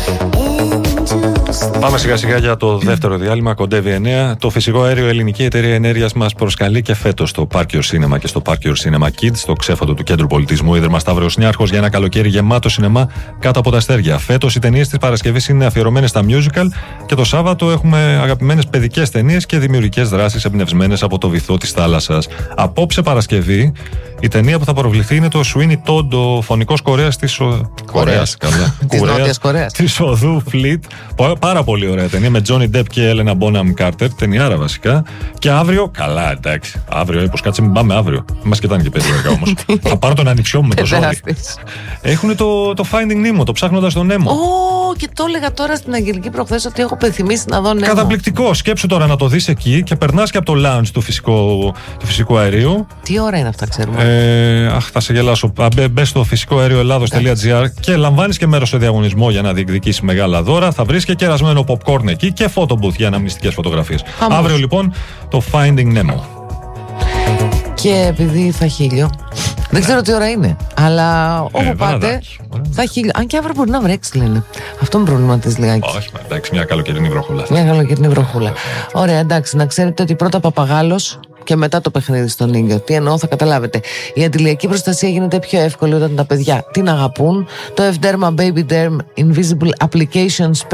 Πάμε σιγά σιγά για το δεύτερο διάλειμμα. Κοντεύει 9. Το φυσικό αέριο ελληνική εταιρεία ενέργειας μας προσκαλεί και φέτος στο Park Your Cinema και στο Park Your Cinema Kids, στο ξέφωτο του Κέντρου Πολιτισμού Ίδρυμα Σταύρος Νιάρχος, για ένα καλοκαίρι γεμάτο σινεμά κάτω από τα αστέρια. Φέτος οι ταινίες της Παρασκευής είναι αφιερωμένες στα musical και το Σάββατο έχουμε αγαπημένες παιδικές ταινίες και δημιουργικές δράσεις εμπνευσμένες από το βυθό της θάλασσας. Απόψε Παρασκευή, η ταινία που θα προβληθεί είναι το Sweeney Todd, ο φωνικός Κορέας της της οδού Fleet. Πάρα πολύ ωραία ταινία με Johnny Depp και Έλενα Bonham Carter. Ταινιάρα βασικά. Και αύριο, καλά εντάξει. Αύριο, όπως κάτσε, μην πάμε αύριο. Μας κοιτάνε και περίεργα όμως. Θα πάρω τον ανιψιό μου με το ζόρι. Έχουν το Finding Nemo, το ψάχνοντας τον Nemo. Και το έλεγα τώρα στην Αγγελική προχθές ότι έχω πεθυμίσει να δω Nemo. Καταπληκτικό. Σκέψου τώρα να το δεις εκεί και περνάς και από το lounge του φυσικού αερίου. Τι ώρα είναι αυτά, ξέρουμε? Θα σε γελάσω. Μπες στο φυσικοαερioελλάδος.gr και λαμβάνεις και μέρος σε διαγωνισμό για να διεκδικήσεις μεγάλα δώρα. Θα βρεις και κερασμένο popcorn εκεί και photo booth για αναμνηστικές φωτογραφίες. Αύριο λοιπόν το Finding Nemo. Και επειδή θα έχει ήλιο, δεν ξέρω τι ώρα είναι, αλλά όπου πάτε θα έχει ήλιο. Αν και αύριο μπορεί να βρέξει, λένε. Αυτό με προβληματίζει λιγάκι. Όχι, εντάξει, μια καλοκαιρινή βροχούλα. Μια καλοκαιρινή βροχούλα. Ωραία, εντάξει, να ξέρετε ότι πρώτα Παπαγάλος και μετά το παιχνίδι στον ήλιο. Τι εννοώ, θα καταλάβετε. Η αντιλιακή προστασία γίνεται πιο εύκολη όταν τα παιδιά την αγαπούν. Το F-Derma Baby Derm Invisible Applications